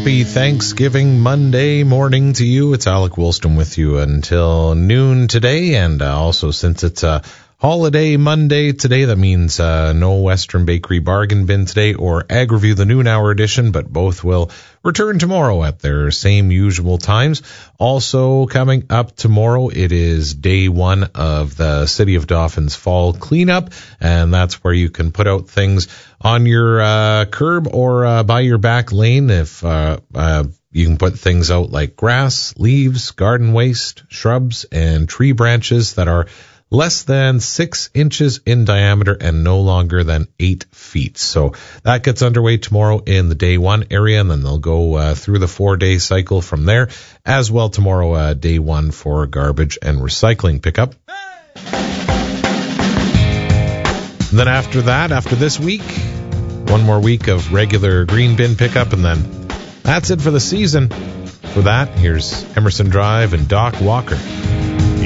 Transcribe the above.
happy Thanksgiving Monday morning to you. It's Alec Woolston with you until noon today. And also, since it's a holiday Monday today, that means no Western Bakery Bargain Bin today or Ag Review, the noon hour edition, but both will return tomorrow at their same usual times. Also coming up tomorrow, it is day one of the City of Dauphin's fall cleanup, and that's where you can put out things on your curb or by your back lane. If you can put things out like grass, leaves, garden waste, shrubs, and tree branches that are less than 6 inches in diameter and no longer than 8 feet. So that gets underway tomorrow in the day one area, and then they'll go through the 4-day cycle from there. As well tomorrow, day one for garbage and recycling pickup. And then after that, after this week, one more week of regular green bin pickup, and then that's it for the season. For that, here's Emerson Drive and Doc Walker.